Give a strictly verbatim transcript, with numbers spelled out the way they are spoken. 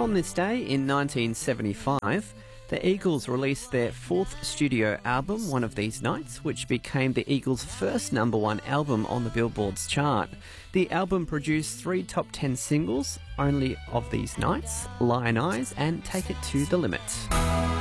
On this day in nineteen seventy-five, the Eagles released their fourth studio album, One of These Nights, which became the Eagles' first number one album on the Billboard's chart. The album produced three top ten singles, Only of These Nights, Lion Eyes and Take It to the Limit.